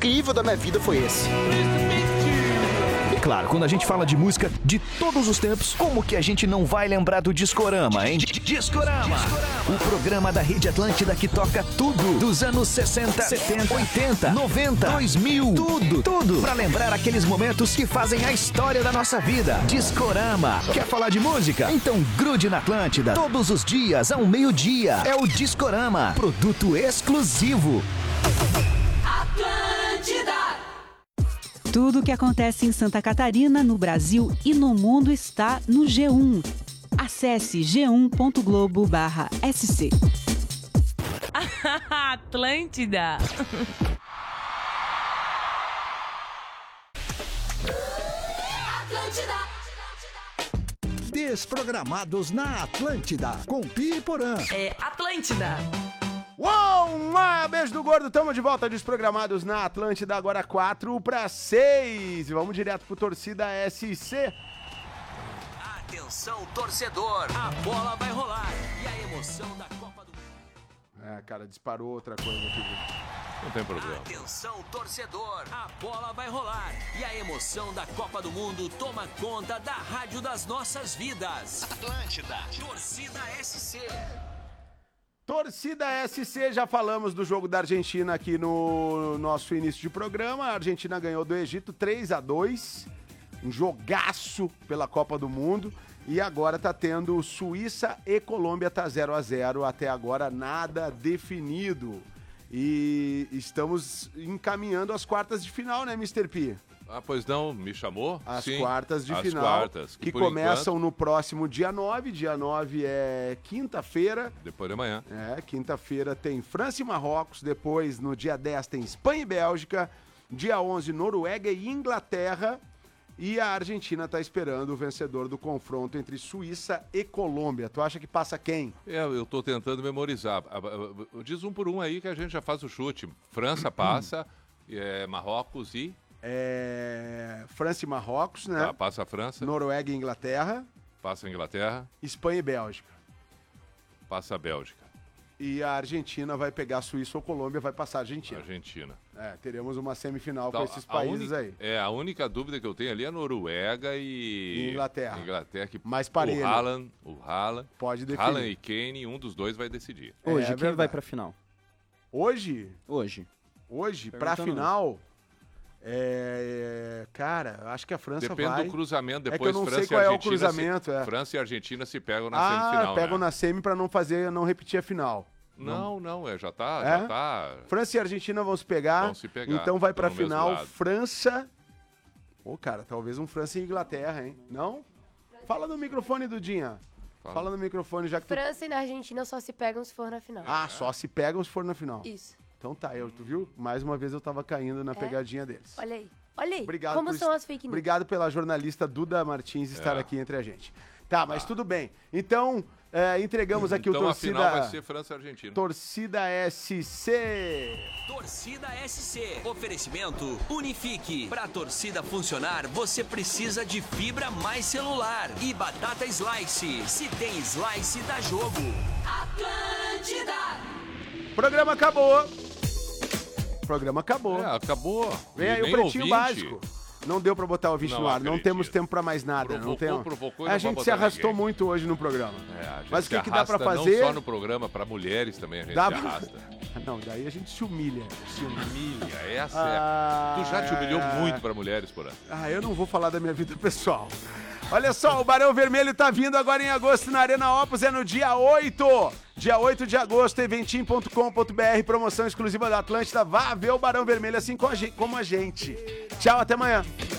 incrível da minha vida foi esse. E claro, quando a gente fala de música de todos os tempos, como que a gente não vai lembrar do Discorama, hein? Discorama! O programa da Rede Atlântida que toca tudo dos anos 60, 70, 80, 90, 2000, tudo pra lembrar aqueles momentos que fazem a história da nossa vida. Discorama. Quer falar de música? Então grude na Atlântida. Todos os dias, ao meio-dia. É o Discorama. Produto exclusivo. Atlântida. Tudo o que acontece em Santa Catarina, no Brasil e no mundo está no G1. Acesse g1.globo/sc. Atlântida. Desprogramados na Atlântida, com Pi e Porã. É Atlântida. Uou! Beijo do gordo, tamo de volta, Desprogramados na Atlântida, agora 4-6. E vamos direto pro Torcida SC. Atenção, torcedor, a bola vai rolar e a emoção da Copa do Mundo. Cara, disparou outra coisa aqui. Não tem problema. Atenção, torcedor, a bola vai rolar e a emoção da Copa do Mundo toma conta da rádio das nossas vidas. Atlântida, Torcida SC. Torcida SC, já falamos do jogo da Argentina aqui no nosso início de programa. A Argentina ganhou do Egito 3-2, um jogaço pela Copa do Mundo. E agora tá tendo Suíça e Colômbia, tá 0-0, até agora nada definido. E estamos encaminhando as quartas de final, né, Mr. P? Ah, pois não, me chamou? As Sim, quartas de as final, quartas, que por começam enquanto, no próximo dia 9. Dia 9 é quinta-feira. depois de amanhã. Quinta-feira tem França e Marrocos. Depois, no dia 10, tem Espanha e Bélgica. Dia 11, Noruega e Inglaterra. E a Argentina tá esperando o vencedor do confronto entre Suíça e Colômbia. Tu acha que passa quem? Eu tô tentando memorizar. Diz um por um aí que a gente já faz o chute. França passa, Marrocos e... França e Marrocos, né? Tá, passa a França. Noruega e Inglaterra. Passa a Inglaterra. Espanha e Bélgica. Passa a Bélgica. E a Argentina vai pegar a Suíça ou Colômbia, vai passar a Argentina. Teremos uma semifinal com esses países aí. A única dúvida que eu tenho ali é Noruega e Inglaterra. Que mais parelho. O Haaland pode definir. Haaland e Kane, um dos dois vai decidir. Hoje, quem vai pra final? Hoje? Hoje, pra final... Cara, acho que a França vai... Depende do cruzamento, depois que eu não França sei qual e é o Argentina cruzamento, França e Argentina se pegam na semifinal, pegam né? na semi pra não repetir a final. Não, já tá. França e Argentina vão se pegar. Então vai pra final França... cara, talvez um França e Inglaterra, hein? Não? Fala no microfone, Dudinha. Fala no microfone, já que França e na Argentina só se pegam se for na final. Só se pegam se for na final. Isso. Então tá, tu viu? Mais uma vez eu tava caindo na pegadinha deles. Olha aí. Obrigado Como são as fake news. Obrigado pela jornalista Duda Martins estar aqui entre a gente. Tá, mas tudo bem. Então, entregamos aqui o Torcida... Então a final vai ser França e Argentina. Torcida SC. Torcida SC. Oferecimento Unifique. Pra torcida funcionar, você precisa de fibra mais celular. E batata Slice. Se tem Slice, dá jogo. Atlântida. Programa acabou. Acabou. Vem aí o Pretinho Básico. Não deu pra botar o ouvinte no ar. Não temos tempo pra mais nada. Provocou, a gente se arrastou muito hoje no programa. Mas o que dá pra fazer? Não só no programa, pra mulheres também a gente se arrasta. Não, daí a gente se humilha. Essa é. Tu já te humilhou muito pra mulheres, Porã. Eu não vou falar da minha vida pessoal. Olha só, o Barão Vermelho tá vindo agora em agosto na Arena Opus, é no dia 8. Dia 8 de agosto, eventim.com.br, promoção exclusiva da Atlântida. Vá ver o Barão Vermelho assim como a gente. Tchau, até amanhã.